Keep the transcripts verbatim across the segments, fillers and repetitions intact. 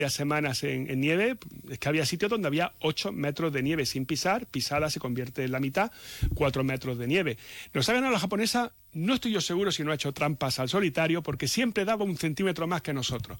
semanas en, en nieve, es que había sitios donde había ocho metros de nieve sin pisar, pisada se convierte en la mitad, cuatro metros de nieve. Nos ha ganado la japonesa, no estoy yo seguro si no ha hecho trampas al solitario, porque siempre daba un centímetro más que nosotros.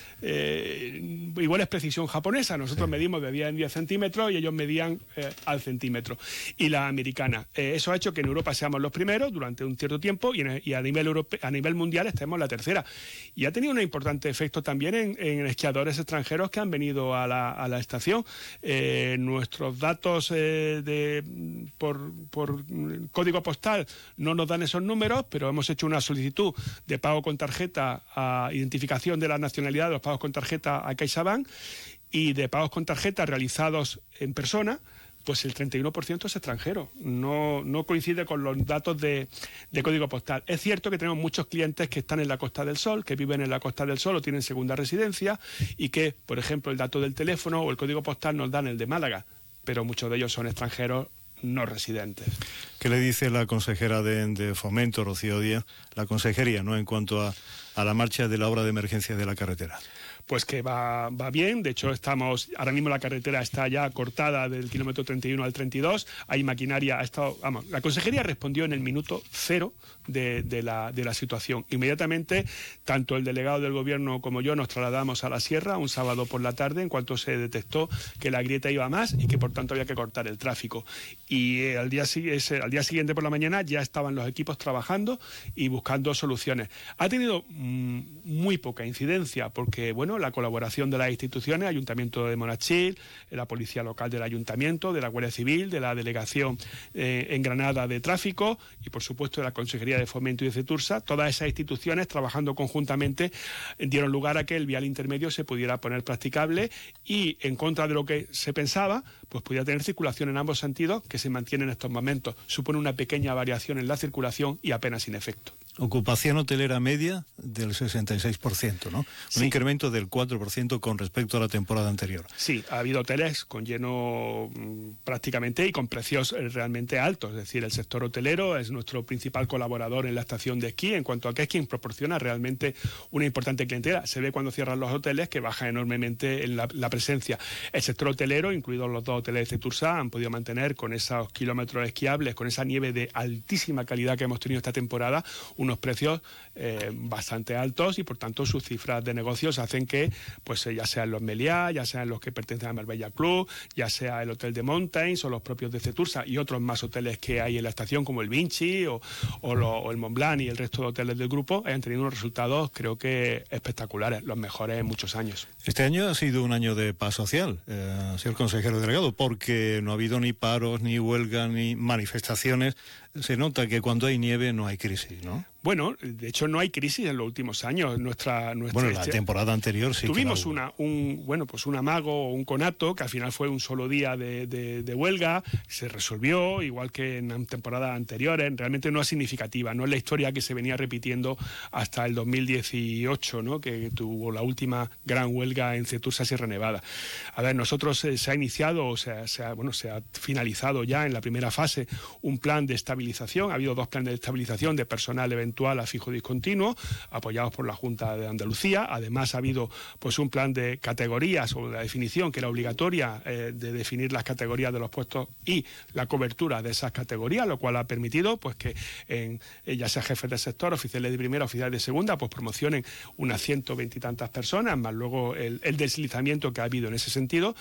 Eh, igual es precisión japonesa, nosotros sí. medimos de diez en diez centímetros y ellos medían eh, al centímetro. Y la americana, eh, eso ha hecho que en Europa seamos los primeros durante un cierto tiempo y, en, y a, nivel europe, a nivel mundial estemos la tercera. Y ha tenido un importante efecto también en, en esquiadores extranjeros que han venido a la, a la estación. Eh, nuestros datos eh, de, por, por código postal no nos dan esos números, pero hemos hecho una solicitud de pago con tarjeta a identificación de la nacionalidad de los pagos con tarjeta a CaixaBank y de pagos con tarjeta realizados en persona, pues el treinta y uno por ciento es extranjero, no, no coincide con los datos de, de código postal. Es cierto que tenemos muchos clientes que están en la Costa del Sol, que viven en la Costa del Sol o tienen segunda residencia y que, por ejemplo, el dato del teléfono o el código postal nos dan el de Málaga, pero muchos de ellos son extranjeros no residentes. ¿Qué le dice la consejera de, de Fomento, Rocío Díaz, la consejería, ¿no?, en cuanto a, a la marcha de la obra de emergencia de la carretera? Pues que va, va bien, de hecho estamos, ahora mismo la carretera está ya cortada del kilómetro treinta y uno al treinta y dos, hay maquinaria, ha estado, vamos, la consejería respondió en el minuto cero de, de, la, de la situación. Inmediatamente, tanto el delegado del gobierno como yo nos trasladamos a la sierra un sábado por la tarde en cuanto se detectó que la grieta iba más y que por tanto había que cortar el tráfico. Y eh, al, día, ese, al día siguiente por la mañana ya estaban los equipos trabajando y buscando soluciones. Ha tenido mmm, muy poca incidencia porque, bueno, la colaboración de las instituciones, Ayuntamiento de Monachil, la Policía Local del Ayuntamiento, de la Guardia Civil, de la Delegación eh, en Granada de Tráfico y, por supuesto, de la Consejería de Fomento y de CETURSA, todas esas instituciones trabajando conjuntamente dieron lugar a que el vial intermedio se pudiera poner practicable y, en contra de lo que se pensaba, pues pudiera tener circulación en ambos sentidos que se mantiene en estos momentos. Supone una pequeña variación en la circulación y apenas sin efecto. Ocupación hotelera media del sesenta y seis por ciento, ¿no? Un sí. incremento del cuatro por ciento con respecto a la temporada anterior. Sí, ha habido hoteles con lleno mmm, prácticamente y con precios realmente altos. Es decir, el sector hotelero es nuestro principal colaborador en la estación de esquí, en cuanto a que es quien proporciona realmente una importante clientela. Se ve cuando cierran los hoteles que baja enormemente en la, la presencia. El sector hotelero, incluidos los dos hoteles de CETURSA, han podido mantener con esos kilómetros esquiables, con esa nieve de altísima calidad que hemos tenido esta temporada, unos precios eh, bastante altos y por tanto sus cifras de negocios hacen que pues eh, ya sean los Meliá, ya sean los que pertenecen a Marbella Club, ya sea el Hotel de Mountains o los propios de CETURSA y otros más hoteles que hay en la estación como el Vinci o, o, lo, o el Montblanc y el resto de hoteles del grupo hayan tenido unos resultados creo que espectaculares, los mejores en muchos años. Este año ha sido un año de paz social, eh, señor consejero delegado, porque no ha habido ni paros, ni huelgas, ni manifestaciones. Se nota que cuando hay nieve no hay crisis, ¿no? Bueno, de hecho no hay crisis en los últimos años. Nuestra, nuestra bueno, la este, temporada anterior sí. Tuvimos una, un, bueno, pues un amago o un conato que al final fue un solo día de, de, de huelga, se resolvió, igual que en temporadas anteriores. Realmente no es significativa, no es la historia que se venía repitiendo hasta el dos mil dieciocho, ¿no? Que tuvo la última gran huelga en CETURSA Sierra Nevada. A ver, nosotros eh, se ha iniciado, o sea, se ha, bueno, se ha finalizado ya en la primera fase un plan de estabilización. Ha habido dos planes de estabilización de personal eventual a fijo discontinuo, apoyados por la Junta de Andalucía. Además ha habido pues un plan de categorías o de la definición que era obligatoria eh, de definir las categorías de los puestos y la cobertura de esas categorías, lo cual ha permitido pues que en, ya sea jefes de sector, oficiales de primera, oficiales de segunda, pues promocionen unas ciento veinte y tantas personas, más luego el, el deslizamiento que ha habido en ese sentido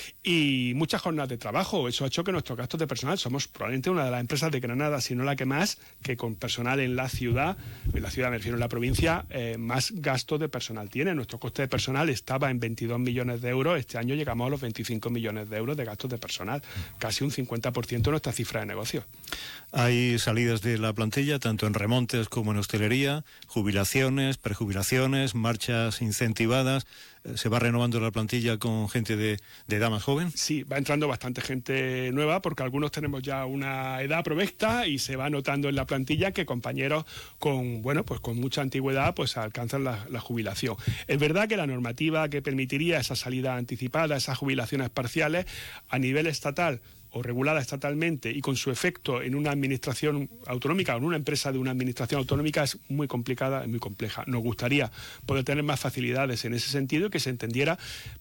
y muchas jornadas de trabajo. Eso ha hecho que nuestros gastos de personal, somos probablemente una de las empresas de Granada, si no la que más, que con personal en la ciudad, en la ciudad me refiero en la provincia, eh, más gasto de personal tiene. Nuestro coste de personal estaba en veintidós millones de euros, este año llegamos a los veinticinco millones de euros de gastos de personal, casi un cincuenta por ciento de nuestra cifra de negocio. Hay salidas de la plantilla, tanto en remontes como en hostelería, jubilaciones, prejubilaciones, marchas incentivadas. ¿Se va renovando la plantilla con gente de, de edad más joven? Sí, va entrando bastante gente nueva porque algunos tenemos ya una edad provecta y se va notando en la plantilla que compañeros con, bueno, pues con mucha antigüedad pues alcanzan la, la jubilación. Es verdad que la normativa que permitiría esa salida anticipada, esas jubilaciones parciales, a nivel estatal o regulada estatalmente y con su efecto en una administración autonómica o en una empresa de una administración autonómica es muy complicada, es muy compleja. Nos gustaría poder tener más facilidades en ese sentido y que se entendiera